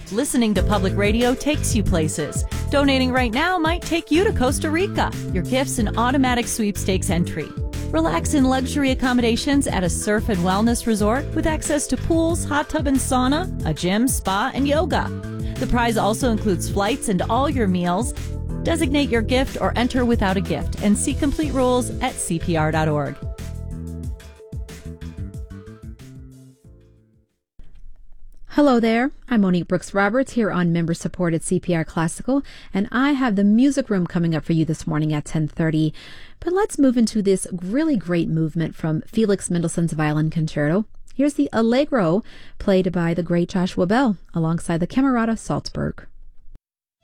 Listening to public radio takes you places. Donating right now might take you to Costa Rica. Your gift's an automatic sweepstakes entry. Relax in luxury accommodations at a surf and wellness resort with access to pools, hot tub and sauna, a gym, spa, and yoga. The prize also includes flights and all your meals. Designate your gift or enter without a gift and see complete rules at CPR.org. Hello there, I'm Monique Brooks Roberts here on member-supported CPR Classical, and I have the Music Room coming up for you this morning at 10:30. But let's move into this really great movement from Felix Mendelssohn's Violin Concerto. Here's the Allegro, played by the great Joshua Bell, alongside the Camerata Salzburg.